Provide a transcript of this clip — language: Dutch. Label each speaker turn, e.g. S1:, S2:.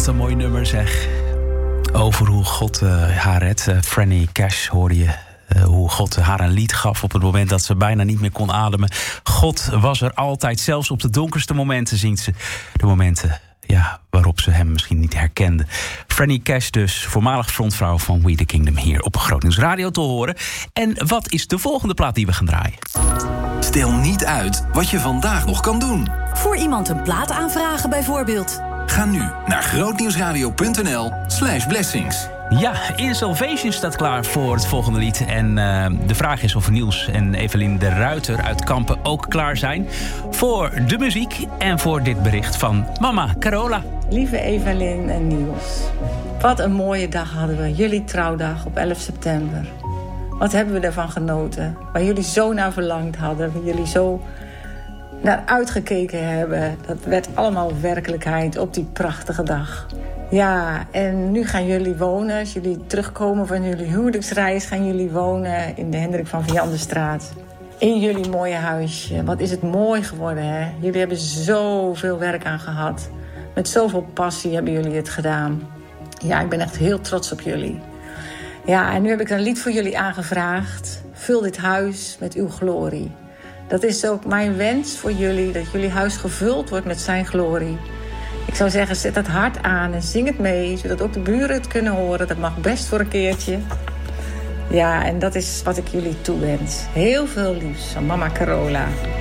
S1: een mooi nummer zeg. Over hoe God haar redt. Franny Cash hoorde je. Hoe God haar een lied gaf op het moment dat ze bijna niet meer kon ademen. God was er altijd, zelfs op de donkerste momenten zingt ze. De momenten waarop ze hem misschien niet herkende. Franny Cash dus, voormalig frontvrouw van We The Kingdom, hier op Groot Nieuws Radio te horen. En wat is de volgende plaat die we gaan draaien?
S2: Stel niet uit wat je vandaag nog kan doen.
S3: Voor iemand een plaat aanvragen bijvoorbeeld.
S2: Ga nu naar grootnieuwsradio.nl/blessings.
S1: Ja, In Salvation staat klaar voor het volgende lied. En de vraag is of Niels en Evelien de Ruiter uit Kampen ook klaar zijn voor de muziek en voor dit bericht van mama Carola.
S4: Lieve Evelien en Niels, wat een mooie dag hadden we. Jullie trouwdag op 11 september. Wat hebben we ervan genoten. Waar jullie zo naar verlangd hadden. Waar jullie zo naar uitgekeken hebben. Dat werd allemaal werkelijkheid op die prachtige dag. Ja, en nu gaan jullie wonen. Als jullie terugkomen van jullie huwelijksreis, gaan jullie wonen in de Hendrik van Vianderstraat. In jullie mooie huisje. Wat is het mooi geworden, hè? Jullie hebben zoveel werk aan gehad. Met zoveel passie hebben jullie het gedaan. Ja, ik ben echt heel trots op jullie. Ja, en nu heb ik een lied voor jullie aangevraagd. Vul dit huis met uw glorie. Dat is ook mijn wens voor jullie, dat jullie huis gevuld wordt met zijn glorie. Ik zou zeggen, zet het hard aan en zing het mee, zodat ook de buren het kunnen horen. Dat mag best voor een keertje. Ja, en dat is wat ik jullie toewens. Heel veel liefs van mama Carola.